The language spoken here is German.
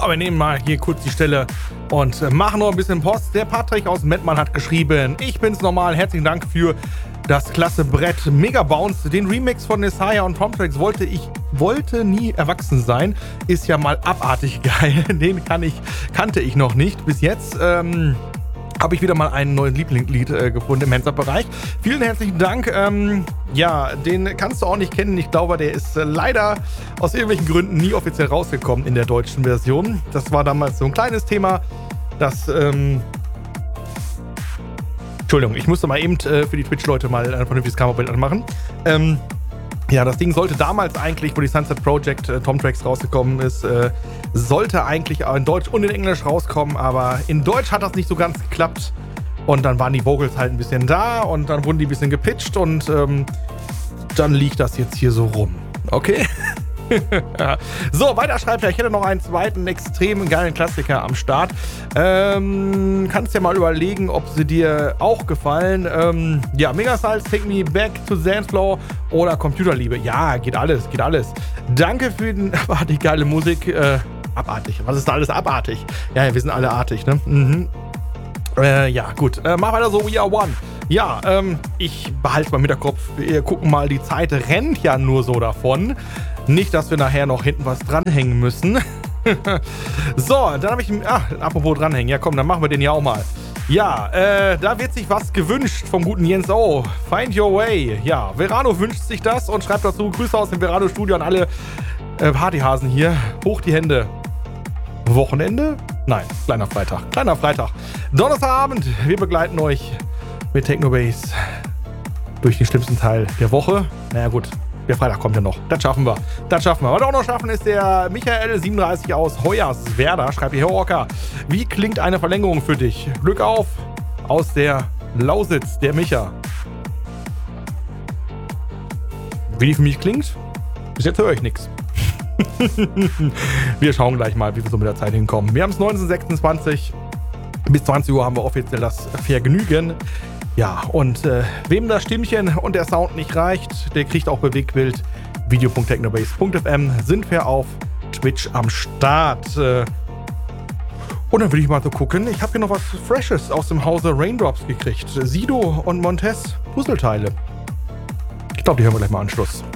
wir nehmen mal hier kurz die Stelle und machen noch ein bisschen Post. Der Patrick aus Mettmann hat geschrieben: Ich bin's normal, herzlichen Dank für das klasse Brett. Mega Bounce. Den Remix von Nesaya und Tomtracks wollte nie erwachsen sein. Ist ja mal abartig geil. Den kannte ich noch nicht bis jetzt. Habe ich wieder mal ein neues Lieblingslied gefunden im Hands-Up-Bereich. Vielen herzlichen Dank. Ja, den kannst du auch nicht kennen. Ich glaube, der ist leider aus irgendwelchen Gründen nie offiziell rausgekommen in der deutschen Version. Das war damals so ein kleines Thema, das... Entschuldigung, ich musste mal eben für die Twitch-Leute mal ein vernünftiges Kamerabild anmachen. Ja, das Ding sollte damals eigentlich, wo die Sunset Project Tomtracks rausgekommen ist, sollte eigentlich in Deutsch und in Englisch rauskommen, aber in Deutsch hat das nicht so ganz geklappt. Und dann waren die Vocals halt ein bisschen da und dann wurden die ein bisschen gepitcht und dann liegt das jetzt hier so rum. Okay? So, weiter schreibt er, ich hätte noch einen zweiten extrem geilen Klassiker am Start. Kannst ja mal überlegen, ob sie dir auch gefallen. Ja, Megastyles, Take Me Back to Dance Floor oder Computerliebe. Ja, geht alles, geht alles. Danke für die geile Musik. Abartig. Was ist da alles abartig? Ja, wir sind alle artig, ne? Mhm. Ja, gut. Mach weiter so, we are one. Ja, ich behalte mal im Hinterkopf. Wir gucken mal, die Zeit rennt ja nur so davon. Nicht, dass wir nachher noch hinten was dranhängen müssen. So, dann habe ich... apropos dranhängen. Ja, komm, dann machen wir den ja auch mal. Ja, da wird sich was gewünscht vom guten Jens O. Find Your Way. Ja, Verano wünscht sich das und schreibt dazu: Grüße aus dem Verano-Studio an alle Partyhasen hier. Hoch die Hände. Wochenende? Nein, kleiner Freitag. Kleiner Freitag. Donnerstagabend. Wir begleiten euch mit Technobase durch den schlimmsten Teil der Woche. Naja, gut. Der Freitag kommt ja noch. Das schaffen wir. Das schaffen wir. Was wir auch noch schaffen, ist der Michael37 aus Hoyerswerda. Schreibt hier: Herr Rocker, wie klingt eine Verlängerung für dich? Glück auf. Aus der Lausitz, der Micha. Wie die für mich klingt? Bis jetzt höre ich nichts. Wir schauen gleich mal, wie wir so mit der Zeit hinkommen. Wir haben es 19:26. Bis 20 Uhr haben wir offiziell das Vergnügen. Ja, und wem das Stimmchen und der Sound nicht reicht, der kriegt auch Bewegtbild. Video.technobase.fm sind wir auf Twitch am Start. Und dann will ich mal so gucken. Ich habe hier noch was Freshes aus dem Hause Raindrops gekriegt. Sido und Montez Puzzleteile. Ich glaube, die hören wir gleich mal Anschluss.